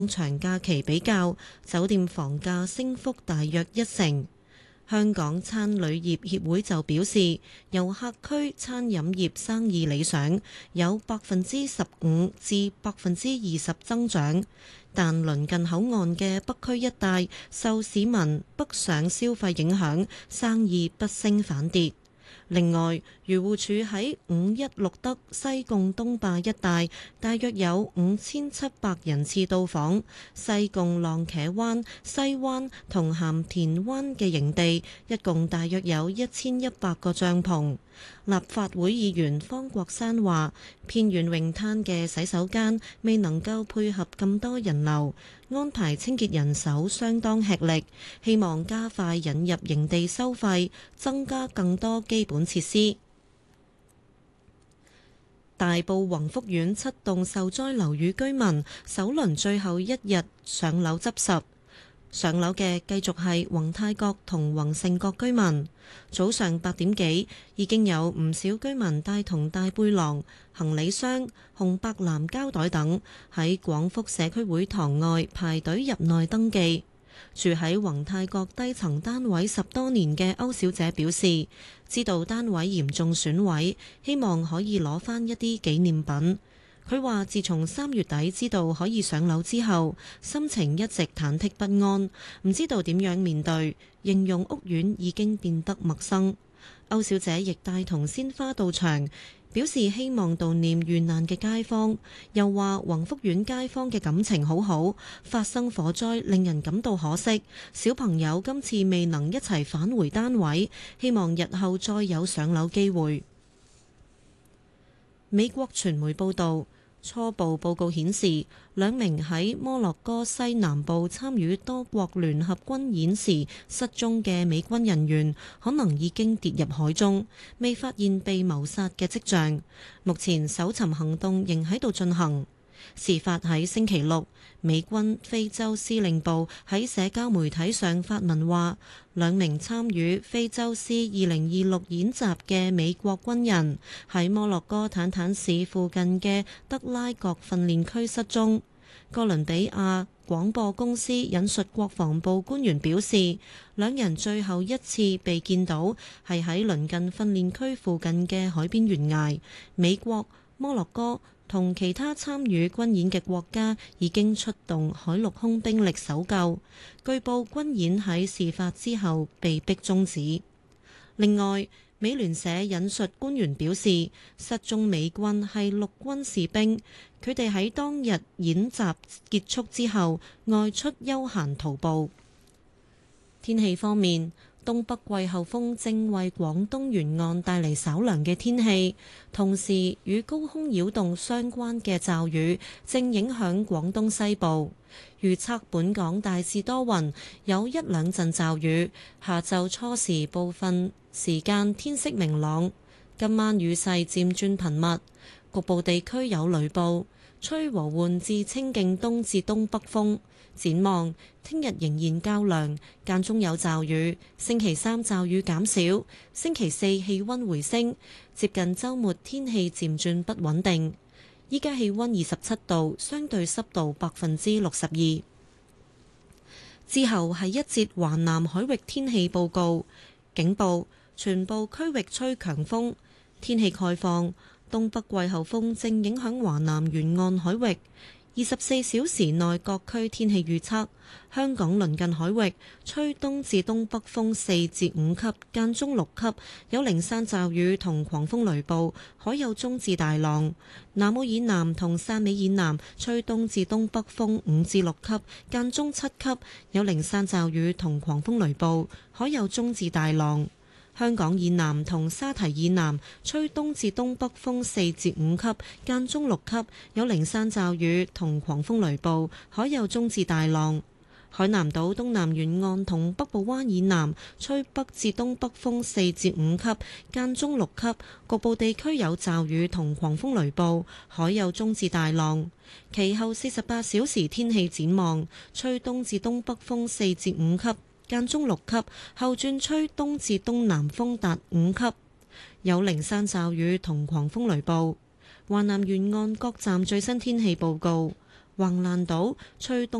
長假期比較，酒店房價升幅大約1成。香港餐旅業協會就表示，遊客區餐飲業生意理想，有15%至20%增長，但鄰近口岸嘅北區一帶受市民北上消費影響，生意不升反跌。另外，漁護署喺5·1錄得西貢東壩一帶大約有5700人次到訪，西貢浪茄灣、西灣同鹹田灣嘅營地，一共大約有1100個帳篷。立法會議員方國珊話：偏遠泳灘嘅洗手間未能夠配合咁多人流，安排清潔人手相當吃力，希望加快引入營地收費，增加更多基本設施。大埔宏福苑7棟受災樓宇居民首輪最後一日上樓執拾。上樓嘅繼續係宏泰閣同宏盛閣居民。早上8點幾，已經有唔少居民帶同大背囊、行李箱、紅白藍膠袋等喺廣福社區會堂外排隊入內登記。住喺宏泰閣低層單位10多年嘅歐小姐表示，知道單位嚴重損毀，希望可以攞返一啲紀念品。佢話：自從3月底知道可以上樓之後，心情一直忐忑不安，唔知道點樣面對，形容屋苑已經變得陌生。歐小姐亦帶同鮮花到場，表示希望悼念遇難嘅街坊，又話宏福苑街坊嘅感情好好，發生火災令人感到可惜，小朋友今次未能一齊返回單位，希望日後再有上樓機會。美國傳媒報導，初步報告顯示，2名喺摩洛哥西南部參與多國聯合軍演時失蹤嘅美軍人員，可能已經跌入海中，未發現被謀殺嘅跡象。目前搜尋行動仍喺度進行。事發喺星期六，美軍非洲司令部喺社交媒體上發文話，2名參與非洲獅2026演習嘅美國軍人喺摩洛哥坦坦市附近嘅德拉國訓練區失蹤。哥倫比亞廣播公司引述國防部官員表示，2人最後一次被見到係喺鄰近訓練區附近嘅海邊懸崖。美國、摩洛哥同其他參與軍演嘅國家已經出動海陸空兵力搜救。據報軍演喺事發之後被迫終止。另外，美聯社引述官員表示，失蹤美軍係陸軍士兵，佢哋喺當日演習結束之後外出休閒徒步。天氣方面，東北季候風正為廣東沿岸帶嚟稍涼嘅天氣，同時與高空擾動相關嘅驟雨正影響廣東西部。預測本港大致多雲，有1-2陣驟雨，下晝初時部分時間天色明朗，今晚雨勢漸轉頻密，局部地區有雷暴，吹和緩至清勁東至東北風。展望聽日仍然較涼，間中有驟雨。星期3驟雨減少，星期4氣溫回升，接近週末天氣漸轉不穩定。依家氣溫27度，相對濕度62%。之後係一節華南海域天氣報告，警報，全部區域吹強風，天氣概況，東北季候風正影響華南沿岸海域。24小時內各區天氣預測：香港鄰近海域吹東至東北風4至5級，間中6級，有零散驟雨同狂風雷暴，海有中至大浪。南澳以南同汕尾以南吹東至東北風5至6級，間中7級，有零散驟雨同狂風雷暴，海有中至大浪。香港以南同沙堤以南吹東至東北風4至5級，間中6級，有零散驟雨同狂風雷暴，海有中至大浪。海南島東南沿岸同北部灣以南吹北至東北風4至5級，間中6級，局部地區有驟雨同狂風雷暴，海有中至大浪。其後48小時天氣展望，吹東至東北風4至5級，間中6級，後轉吹東至東南風達5級，有零散驟雨同狂風雷暴。華南沿岸各站最新天氣報告： 橫瀾島吹東